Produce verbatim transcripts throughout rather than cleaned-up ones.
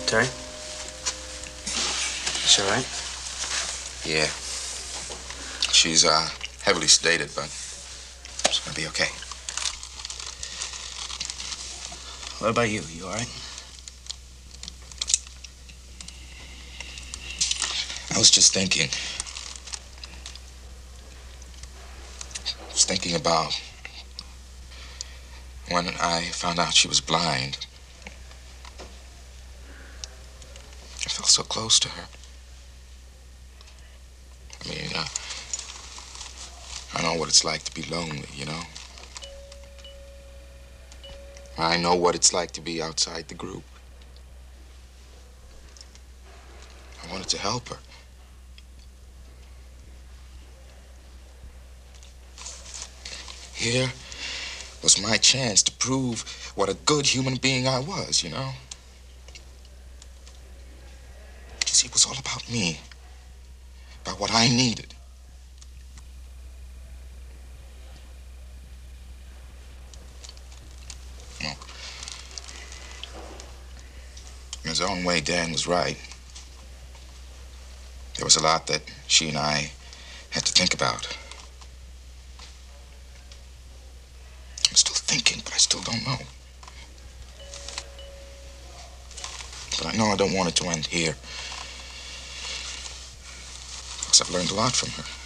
Terry? She all right? Yeah. She's, uh, heavily sedated, but she's gonna be okay. What about you? You all right? I was just thinking. I was thinking about when I found out she was blind. I felt so close to her. I mean, uh, I know what it's like to be lonely, you know? I know what it's like to be outside the group. I wanted to help her. Here was my chance to prove what a good human being I was, you know? You see, it was all about me, about what I needed. Well, in his own way, Dan was right. There was a lot that she and I had to think about. I'm still thinking, but I still don't know. But I know I don't want it to end here. Because I've learned a lot from her.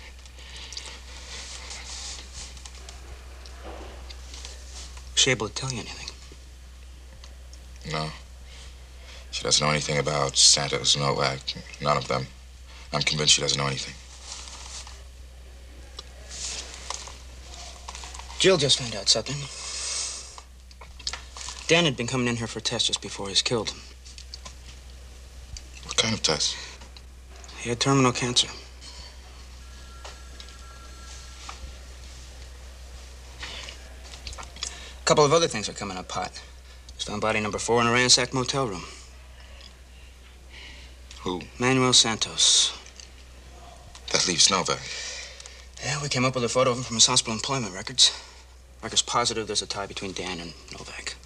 Was she able to tell you anything? No. She doesn't know anything about Santos, Novak, none of them. I'm convinced she doesn't know anything. Jill just found out something. Dan had been coming in here for a test just before he was killed. What kind of test? He had terminal cancer. A couple of other things are coming up hot. Just found body number four in a ransacked motel room. Who? Manuel Santos. That leaves Novak. Yeah, we came up with a photo of him from his hospital employment records. Records positive there's a tie between Dan and Novak.